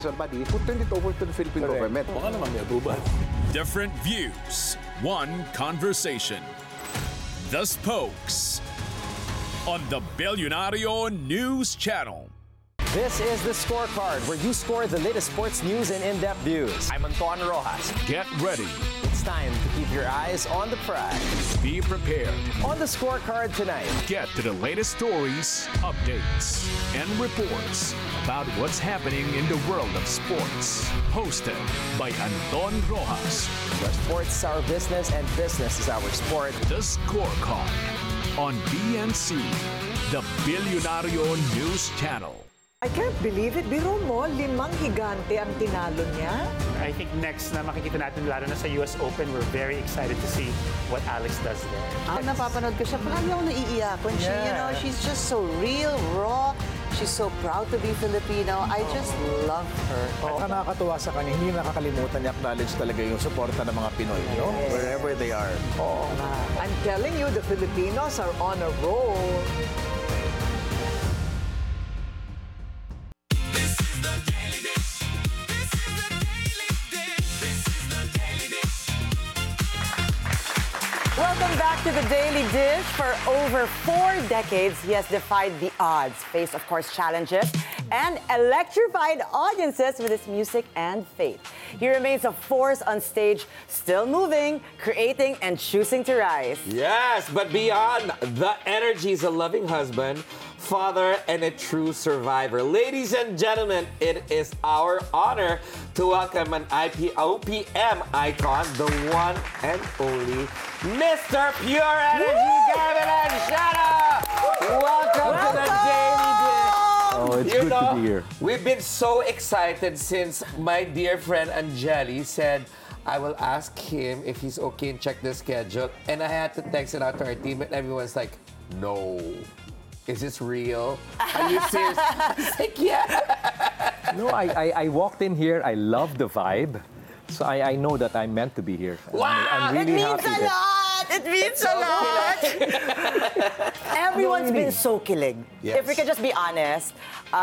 Somebody who turned it over to the Philippine government. Baka naman may approval. Different views, one conversation. The Spokes on the Billionario News Channel. This is the Scorecard, where you score the latest sports news and in-depth views. I'm Anton Rojas. Get ready. It's time to keep your eyes on the prize. Be prepared. On the Scorecard tonight, Get to the latest stories, updates, and reports about what's happening in the world of sports. Hosted by Anton Rojas. where sports is our business and business is our sport. The Scorecard on BNC, the Billionario News Channel. I can't believe it. Biro mo, 5 higante ang tinalo niya. I think next na makikita natin, lalo na sa US Open, we're very excited to see what Alex does there. Napapanood ko siya, palagi ako naiiyak. When she, she's just so real, raw. She's so proud to be Filipino. I just love her. At nakakatuwa sa kanya, hindi nakakalimutan niya acknowledge talaga yung suporta ng mga Pinoy, wherever they are. Oo nga. I'm telling you, the Filipinos are on a roll. Welcome back to the Daily Dish. For over 4 decades, he has defied the odds, faced, of course, challenges, and electrified audiences with his music and faith. He remains a force on stage, still moving, creating, and choosing to rise. Yes, but beyond the energy is a loving husband, father, and a true survivor. Ladies and gentlemen, it is our honor to welcome an OPM icon, the one and only Mr. Pure Energy, Gavin Anshana! Welcome to the Daily Dish. Oh, it's good to be here. We've been so excited since my dear friend Angeli said, I will ask him if he's okay and check the schedule. And I had to text it out to our team and everyone's like, no. Is this real? Are you serious? I was like, yeah. No, I walked in here. I love the vibe. So I know that I'm meant to be here. Wow! I'm really It means happy a lot! It means a lot! Everyone's been so kilig. Yes. If we could just be honest,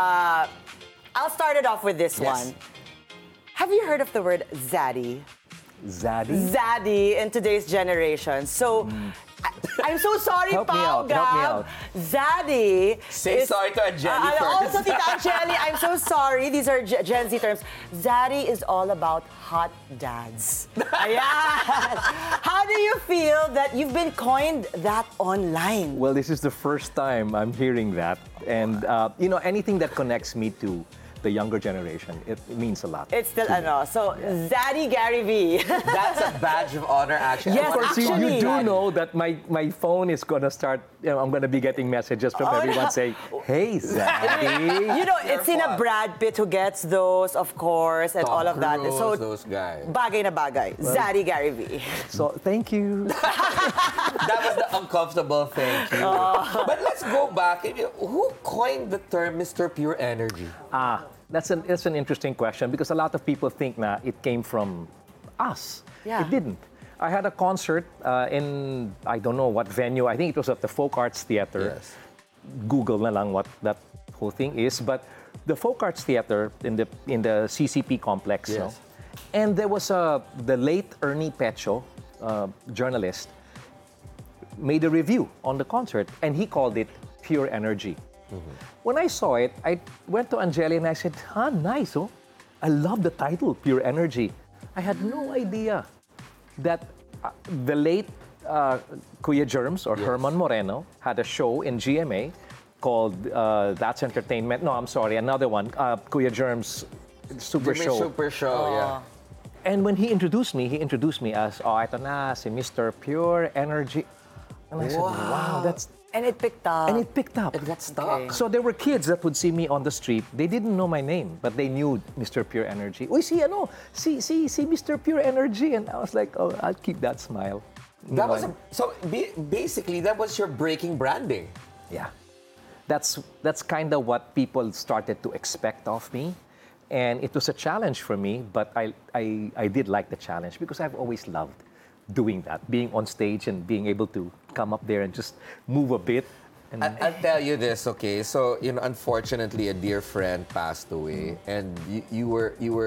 I'll start it off with this one. Have you heard of the word zaddy? Zaddy? Zaddy in today's generation. So, I'm so sorry, Help me Pao out, help me Gab. out. Zaddy. Say sorry to Angeli first. Also, Tita Angeli, I'm so sorry. These are Gen Z terms. Zaddy is all about hot dads. Ayan. How do you feel that you've been coined that online? Well, this is the first time I'm hearing that. And, anything that connects me to the younger generation, it means a lot. It's still so Zaddy Gary V. That's a badge of honor, actually. Yes, Of course, actually. you do know that my phone is going to start, I'm going to be getting messages from everyone no. saying, hey, Zaddy. It's in a Brad Pitt who gets those, of course, and Tom all of that. Cruise, So, those guys. bagay na bagay. Zaddy Gary V. So, thank you. That was the uncomfortable thank you. But let's go back. Who coined the term Mr. Pure Energy? That's an interesting question because a lot of people think na it came from us. Yeah. It didn't. I had a concert in, I don't know what venue, I think it was at the Folk Arts Theater. Yes. Google na lang what that whole thing is. But the Folk Arts Theater in the CCP complex. Yes. No? And there was the late Ernie Pecho, journalist, made a review on the concert and he called it Pure Energy. When I saw it, I went to Angeli and I said, nice, oh. I love the title, Pure Energy. I had no idea that the late Kuya Germs or Herman Moreno had a show in GMA called That's Entertainment. No, I'm sorry, another one, Kuya Germs Super Jimmy Show. Super Show, yeah. And when he introduced me as, ito na, si Mr. Pure Energy. And I said, wow, that's... And it picked up. And it picked up. It got stuck. Okay. So there were kids that would see me on the street. They didn't know my name, but they knew Mr. Pure Energy. Uy, see Mr. Pure Energy. And I was like, oh, I'll keep that smile. Basically, that was your breaking branding. Yeah. That's kind of what people started to expect of me. And it was a challenge for me, but I did like the challenge because I've always loved doing that, being on stage and being able to come up there and just move a bit. And I'll tell you this, okay? So, unfortunately, a dear friend passed away, and you were